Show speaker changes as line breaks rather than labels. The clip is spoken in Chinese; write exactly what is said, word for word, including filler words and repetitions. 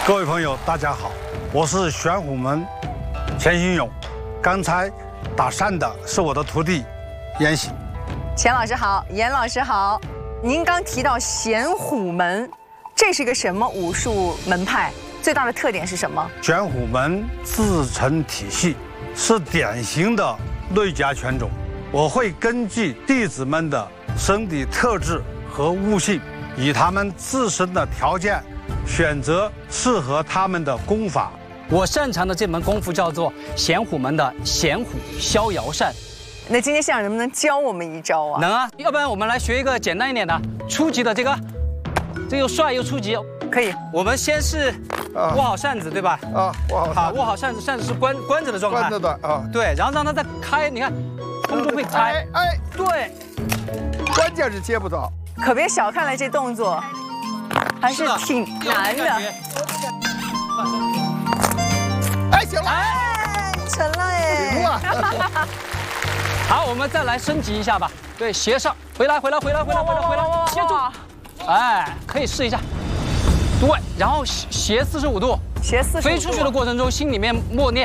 各位朋友，大家好，我是玄虎门钱新勇。刚才打扇的是我的徒弟严喜。
钱老师好，严老师好。您刚提到玄虎门，这是个什么武术门派？最大的特点是什么？
玄虎门自成体系，是典型的内家拳种。我会根据弟子们的身体特质和悟性，以他们自身的条件，选择适合他们的功法。
我擅长的这门功夫叫做玄虎门的玄虎逍遥扇。
那今天现场能不能教我们一招啊？
能啊，要不然我们来学一个简单一点的初级的这个，这又帅又初级。
可以。
我们先是握好扇子，对吧？
啊，握好。
好，握好扇子，扇子是关关着的状态。
关着的啊。
对，然后让它再开，你看，空中会开。
哎，
对。
关键是接不着。
可别小看了这动作，还是挺难的。
哎，行了。
哎，成了哎。
赢了。
好，我们再来升级一下吧。对，斜上，回来，回来，回来，回来，回来，回来，接住。哎，可以试一下。对，然后斜四十五度，
斜四十五度。
飞出去的过程中，心里面默念